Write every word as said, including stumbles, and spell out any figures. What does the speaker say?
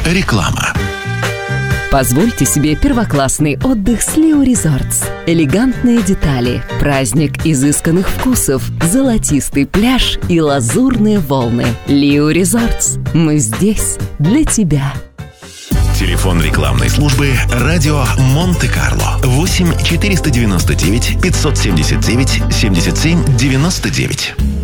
Реклама. Позвольте себе первоклассный отдых с Лио Резортс. Элегантные детали, праздник изысканных вкусов, золотистый пляж и лазурные волны. Лио Резортс. Мы здесь для тебя. Телефон рекламной службы «Радио Монте-Карло» восемь четыреста девяносто девять пятьсот семьдесят девять семьдесят семь девяносто девять.